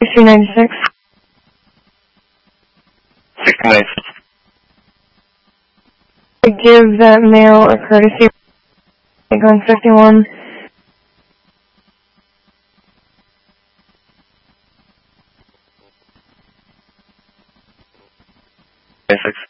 6396. 6096. To give that male a courtesy on 51. 96.